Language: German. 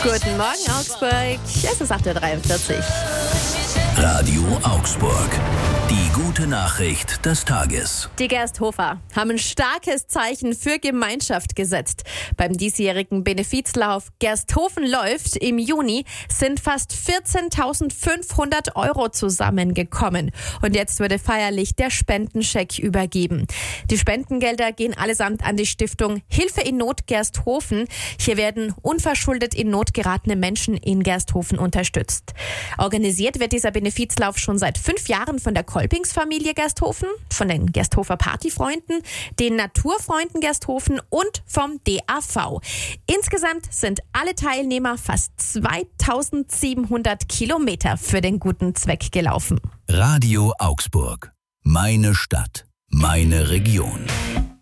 Guten Morgen, Augsburg. Es ist 8:43 Uhr. Radio Augsburg. Die gute Nachricht des Tages. Die Gersthofer haben ein starkes Zeichen für Gemeinschaft gesetzt. Beim diesjährigen Benefizlauf Gersthofen läuft im Juni sind fast 14.500 € zusammengekommen. Und jetzt wurde feierlich der Spendenscheck übergeben. Die Spendengelder gehen allesamt an die Stiftung Hilfe in Not Gersthofen. Hier werden unverschuldet in Not geratene Menschen in Gersthofen unterstützt. Organisiert wird dieser Benefizlauf schon seit 5 Jahren von der Kolpingsfamilie Gersthofen, von den Gersthofer Partyfreunden, den Naturfreunden Gersthofen und vom DAV. Insgesamt sind alle Teilnehmer fast 2700 Kilometer für den guten Zweck gelaufen. Radio Augsburg. Meine Stadt. Meine Region.